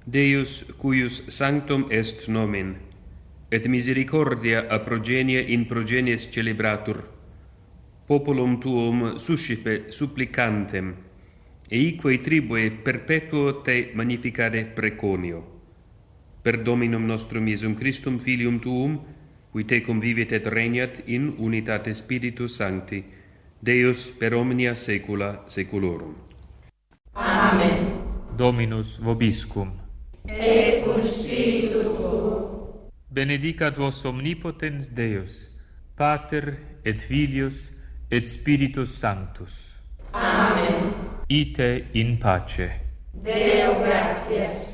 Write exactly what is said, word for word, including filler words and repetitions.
Deus, cuius sanctum est nomen, et misericordia a progenia in progenies celebratur, populum tuum suscipe supplicantem, eique tribue perpetuo te magnificare preconio. Per Dominum nostrum Iesum Christum, Filium tuum, qui te convivit et regnat in unitate Spiritus Sancti, Deus per omnia saecula saeculorum. Amen. Dominus vobiscum. Et cum spiritu tuo. Benedicat vos omnipotens Deus, Pater et Filius et Spiritus Sanctus. Amen. Ite in pace. Deo gratias.